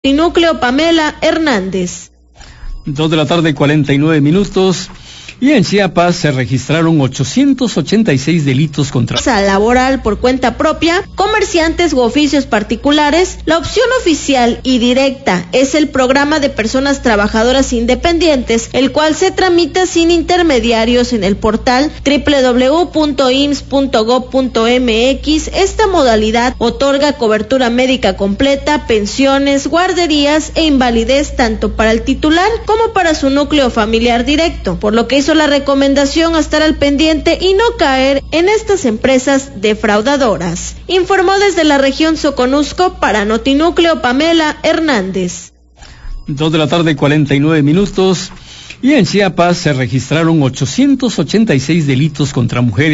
Y Núcleo Pamela Hernández. 2:49 p.m. Y en Chiapas se registraron 886 delitos contra laboral por cuenta propia, comerciantes u oficios particulares. La opción oficial y directa es el programa de personas trabajadoras independientes, el cual se tramita sin intermediarios en el portal www.ims.gov.mx. Esta modalidad otorga cobertura médica completa, pensiones, guarderías e invalidez tanto para el titular como para su núcleo familiar directo, por lo que hizo la recomendación a estar al pendiente y no caer en estas empresas defraudadoras. Informó desde la región Soconusco para Notinúcleo Pamela Hernández. 2:49 p.m. Y en Chiapas se registraron 886 delitos contra mujeres